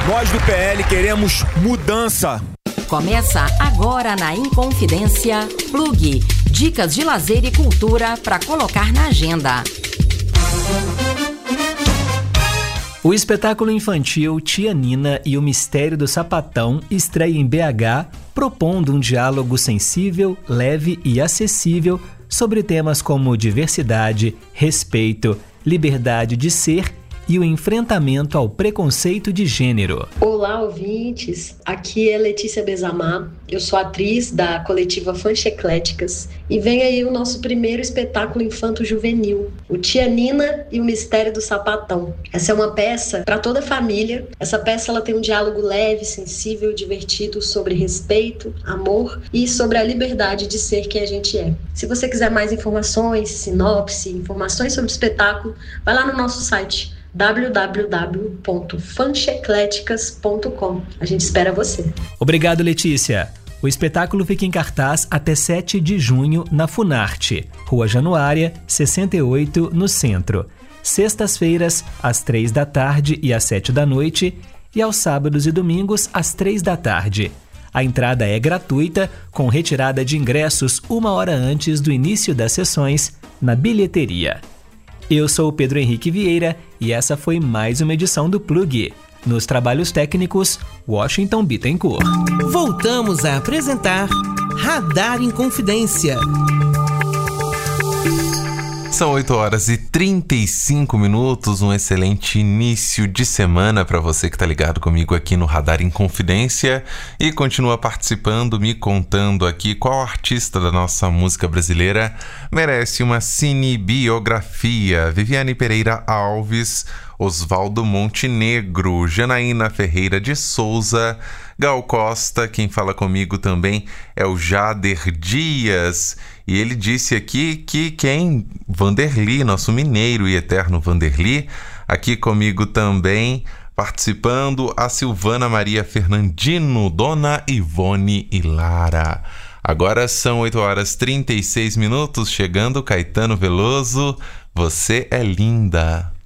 Nós do PL queremos mudança. Começa agora na Inconfidência Plug. Dicas de lazer e cultura para colocar na agenda. O espetáculo infantil Tia Nina e o Mistério do Sapatão estreia em BH, propondo um diálogo sensível, leve e acessível sobre temas como diversidade, respeito, liberdade de ser e o enfrentamento ao preconceito de gênero. Olá, ouvintes! Aqui é Letícia Bezamar, eu sou atriz da coletiva Fanchecléticas e vem aí o nosso primeiro espetáculo infanto-juvenil, o Tia Nina e o Mistério do Sapatão. Essa é uma peça para toda a família. Essa peça ela tem um diálogo leve, sensível, divertido sobre respeito, amor e sobre a liberdade de ser quem a gente é. Se você quiser mais informações, sinopse, informações sobre o espetáculo, vai lá no nosso site www.fanchecléticas.com. A gente espera você. Obrigado, Letícia. O espetáculo fica em cartaz até 7 de junho na Funarte, Rua Januária, 68, no centro. Sextas-feiras, às 3 da tarde e às 7 da noite, e aos sábados e domingos, às 3 da tarde. A entrada é gratuita, com retirada de ingressos 1 hora antes do início das sessões na bilheteria. Eu sou o Pedro Henrique Vieira e essa foi mais uma edição do Plug. Nos trabalhos técnicos, Washington Bittencourt. Voltamos a apresentar Radar Inconfidência. São 8 horas e 35 minutos, um excelente início de semana para você que está ligado comigo aqui no Radar Inconfidência e continua participando, me contando aqui qual artista da nossa música brasileira merece uma cinebiografia. Viviane Pereira Alves, Oswaldo Montenegro, Janaína Ferreira de Souza, Gal Costa, quem fala comigo também é o Jader Dias. E ele disse aqui que quem? Vanderly, nosso mineiro e eterno Vanderly. Aqui comigo também, participando, a Silvana Maria Fernandino, Dona Ivone e Lara. Agora são 8 horas e 36 minutos, chegando Caetano Veloso, Você é Linda.